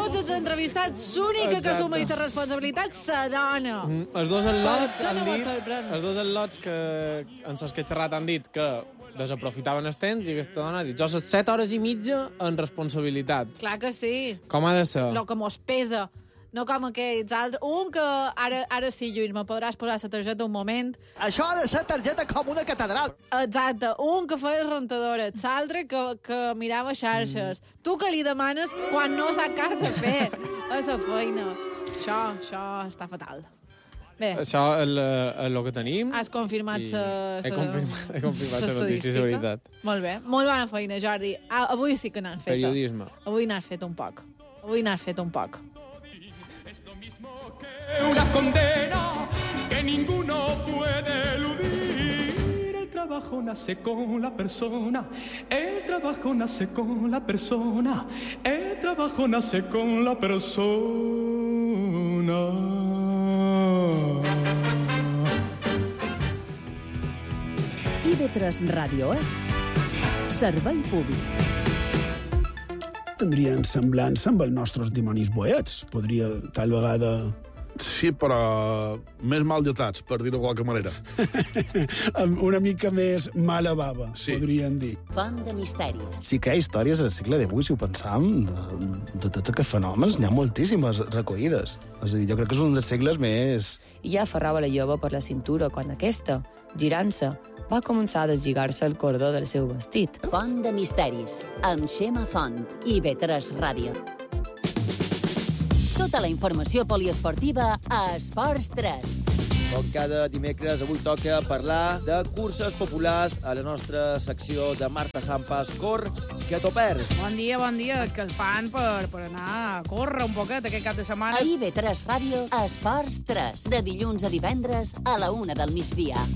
tots els entrevistats, l'única que assumeix la responsabilitat és la dona. Els dos al·lots Això han no dit... pot sorprendre. Els dos al·lots que, en els que he xerrat han dit que desaprofitaven el temps i aquesta dona ha dit jo les 7 hores i mitja en responsabilitat. Clar que sí. Com ha de ser? Lo que mos pesa. No com aquells altres. Un que ara sí, Lluís, me podràs posar la targeta un moment. Això ha de ser targeta com una catedral. Exacte. Un que feia rentadora, l'altre que mirava xarxes. Tu que li demanes quan no sap què has de fer a la feina. Això està fatal. Bé, Això és el que tenim. has confirmat I la he confirmat la notícia, és veritat. Molt bé. Molt bona feina, Jordi. Avui sí que n'has fet. Periodisme. Avui n'has fet un poc. Una condena que ninguno puede eludir. El trabajo nace con la persona. El trabajo nace con la persona. El trabajo nace con la persona. IB3 Ràdio és servei públic. Tindrien semblança amb els nostres dimonis boets. Podria, tal vegada... Sí, però més mal dotats, per dir-ho de qualque manera. amb una mica més mala bava, Sí. podríem dir. Font de misteris. Sí que hi ha històries al segle XVIII, si ho pensam, de tots aquests fenòmens, n'hi ha moltíssimes recollides. És a dir, jo crec que és un dels segles més... I ja aferrava la jove per la cintura quan aquesta, girant-se, va començar a deslligar-se el cordó del seu vestit. Font de misteris, amb Xema Font, IB3 Ràdio. Tota la informació poliesportiva a Esports 3. Com cada dimecres, avui toca parlar de curses populars a la nostra secció de Marta Sampas. Cor, que t'ho perds. Bon dia, és que el fan per anar a córrer un poquet aquest cap de setmana. A IB3 Ràdio, Esports 3, de dilluns a divendres a la 1 del migdia.